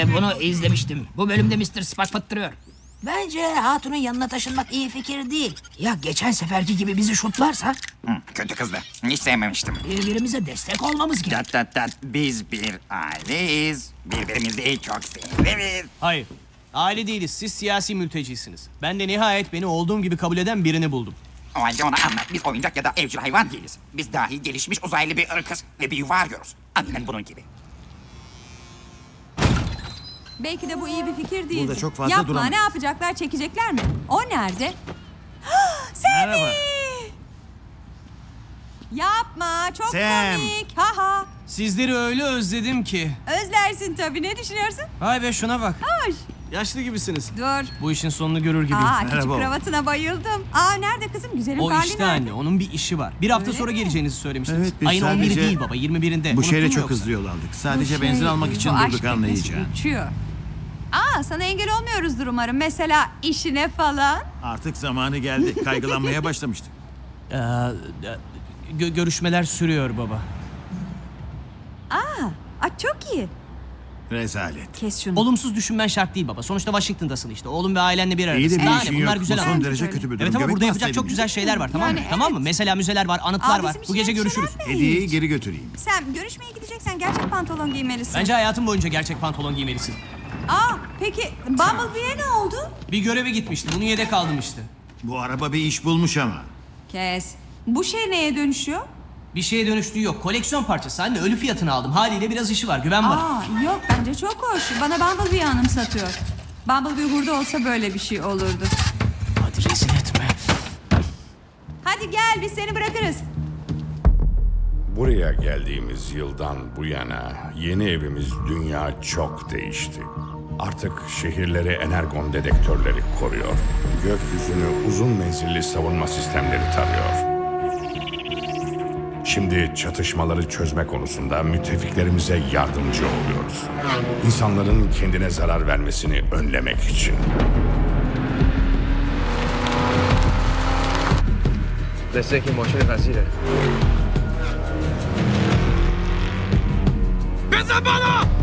Bunu izlemiştim. Bu bölümde Mr. Spock fıttırıyor. Bence Hatun'un yanına taşınmak iyi fikir değil. Ya geçen seferki gibi bizi şutlarsa? Kötü kızdı. Hiç sevmemiştim. Birbirimize destek olmamız gerek. Biz bir aileyiz. Birbirimizi çok severiz. Hayır. Aile değiliz. Siz siyasi mültecisiniz. Ben de nihayet beni olduğum gibi kabul eden birini buldum. O halde ona anlat. Biz oyuncak ya da evcil hayvan değiliz. Biz dahi gelişmiş uzaylı bir ırkız ve bir yuva arıyoruz. Aynen bunun gibi. Belki de bu iyi bir fikir değildi. Burada çok fazla Yapma, duramayız. ne yapacaklar, çekecekler mi? O nerede? Sammy! Merhaba. Yapma, çok Sam. komik. Ha ha. Sizleri öyle özledim ki. Özlersin tabii, ne düşünüyorsun? Hay be şuna bak. Hoş. Yaşlı gibisiniz. Dur. Bu işin sonunu görür gibi. Aa, küçük Merhaba. kravatına bayıldım. Aa, nerede kızım? Güzelim O Carly işte nerede? anne. Onun bir işi var. Bir hafta Öyle sonra mi? geleceğinizi söylemiştiniz. Evet, biz Ayın 11'i sadece değil baba, 21'inde. Bu şehre Unuttun mu çok yoksa? hızlı yol aldık. Sadece Bu benzin şey, almak için bu aşk durduk teknesi anlayacağın. uçuyor. Aa, sana engel olmuyoruzdur umarım. Mesela işine falan. Artık zamanı geldi. Kaygılanmaya başlamıştık. Görüşmeler sürüyor baba. Aa, çok iyi. Rezalet. Kes şunu. Olumsuz düşünmen şart değil baba. Sonuçta Washington'dasın işte. Oğlum ve ailenle bir İyi de aradasın. bir Daha işin ne? Bunlar yok. güzel Bu ama. son derece kötü bir durum. Evet ama Göbek burada yapacak basaydın çok güzel şeyler var tamam mı? Yani Tamam mı? evet. Mesela müzeler var, anıtlar Aa, var. bizim Bu gece işine görüşürüz. şeyler mi? Hediyeyi geri götüreyim. Sen görüşmeye gideceksen gerçek pantolon giymelisin. Bence hayatın boyunca gerçek pantolon giymelisin. Aa, peki Bumblebee'ye ne oldu? Bir göreve gitmişti. Bunu yedek aldım işte. Bu araba bir iş bulmuş ama. Kes. Bu şey neye dönüşüyor? Bir şeye dönüştüğü yok. Koleksiyon parçası. Anne ölü fiyatını aldım. Haliyle biraz işi var. Güven bana. Aa, yok bence çok hoş. Bana Bumblebee'yi anımsatıyor. Bumblebee burada olsa böyle bir şey olurdu. Hadi rezil etme. Hadi gel biz seni bırakırız. Buraya geldiğimiz yıldan bu yana yeni evimiz dünya çok değişti. Artık şehirleri energon dedektörleri koruyor. Gökyüzünü uzun menzilli savunma sistemleri tarıyor. Şimdi çatışmaları çözme konusunda müttefiklerimize yardımcı oluyoruz. İnsanların kendine zarar vermesini önlemek için. مثل که ماشین قصیره بزن بالا!